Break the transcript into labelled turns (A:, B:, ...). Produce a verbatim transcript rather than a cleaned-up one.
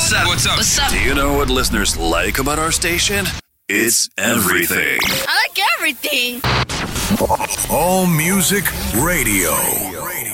A: What's up? What's up?
B: What's up?
C: Do you know what listeners like about our station? It's everything.
B: I like everything.
D: All Music Radio.